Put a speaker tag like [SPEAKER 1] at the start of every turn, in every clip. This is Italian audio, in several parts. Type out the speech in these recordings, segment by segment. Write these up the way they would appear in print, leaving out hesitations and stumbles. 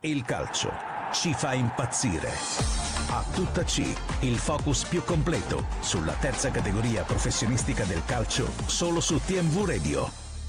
[SPEAKER 1] Il calcio ci fa impazzire. A tutta C, il focus più completo sulla terza categoria professionistica del calcio, solo su TMV Radio.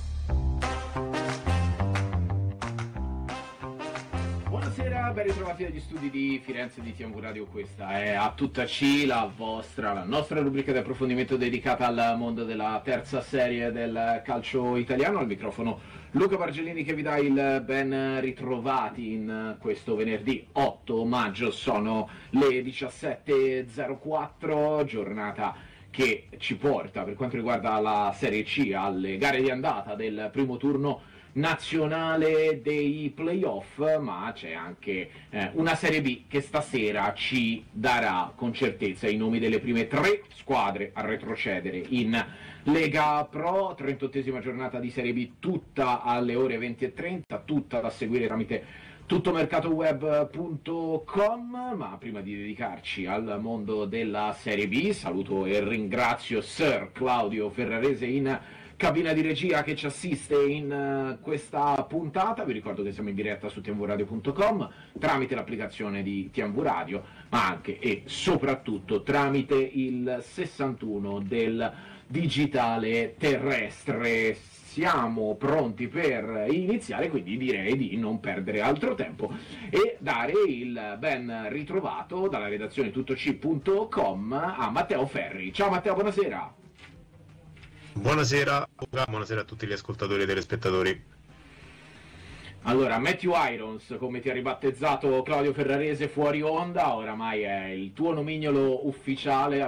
[SPEAKER 2] Buonasera, ben ritrovati dagli studi di Firenze di TMV Radio. Questa è A tutta C, la nostra rubrica di approfondimento dedicata al mondo della terza serie del calcio italiano. Al microfono Luca Bargellini che vi dà il ben ritrovati in questo venerdì 8 maggio. Sono le 17.04, giornata che ci porta, per quanto riguarda la Serie C, alle gare di andata del primo turno nazionale dei playoff, ma c'è anche una Serie B che stasera ci darà con certezza i nomi delle prime tre squadre a retrocedere in Lega Pro. 38esima giornata di Serie B, tutta alle ore 20:30, tutta da seguire tramite tuttomercatoweb.com. Ma prima di dedicarci al mondo della Serie B, saluto e ringrazio Sir Claudio Ferrarese in cabina di regia che ci assiste in questa puntata. Vi ricordo che siamo in diretta su tmvradio.com tramite l'applicazione di TMV Radio, ma anche e soprattutto tramite il 61 del digitale terrestre. Siamo pronti per iniziare, quindi direi di non perdere altro tempo e dare il ben ritrovato dalla redazione tuttoc.com a Matteo Ferri. Ciao Matteo, buonasera.
[SPEAKER 3] Buonasera a tutti gli ascoltatori e telespettatori.
[SPEAKER 2] Allora, Matthew Irons, come ti ha ribattezzato Claudio Ferrarese fuori onda, oramai è il tuo nomignolo ufficiale.